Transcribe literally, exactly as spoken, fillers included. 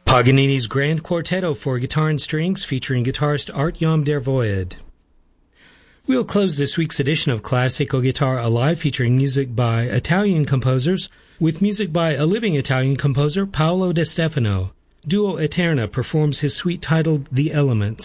Paganini's Grand Quartetto for guitar and strings featuring guitarist Art-Jan der Void. We'll close this week's edition of Classical Guitar Alive featuring music by Italian composers with music by a living Italian composer, Paolo De Stefano. Duo Eterna performs his suite titled The Elements.